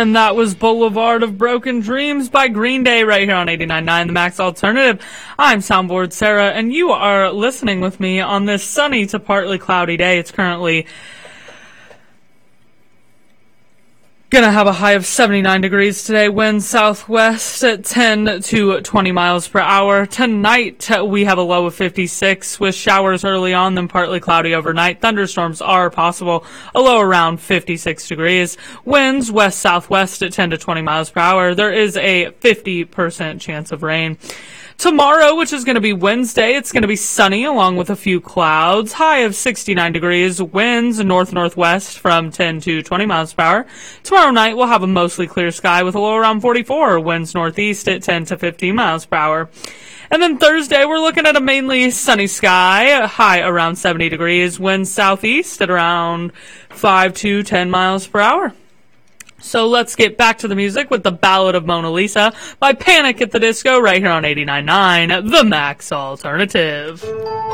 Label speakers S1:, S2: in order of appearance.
S1: And that was Boulevard of Broken Dreams by Green Day right here on 89.9 The Max Alternative. I'm Soundboard Sarah, and you are listening with me on this sunny to partly cloudy day. It's currently gonna have a high of 79 degrees today, wind southwest at 10 to 20 miles per hour. Tonight, we have a low of 56 with showers early on, then partly cloudy overnight. Thunderstorms are possible, a low around 56 degrees. Winds west-southwest at 10 to 20 miles per hour. There is a 50% chance of rain. Tomorrow, which is going to be Wednesday, it's going to be sunny along with a few clouds. High of 69 degrees. Winds north-northwest from 10 to 20 miles per hour. Tomorrow night, we'll have a mostly clear sky with a low around 44. Winds northeast at 10 to 15 miles per hour. And then Thursday, we're looking at a mainly sunny sky. High around 70 degrees. Winds southeast at around 5 to 10 miles per hour. So let's get back to the music with the Ballad of Mona Lisa by Panic at the Disco right here on 89.9 The Max Alternative.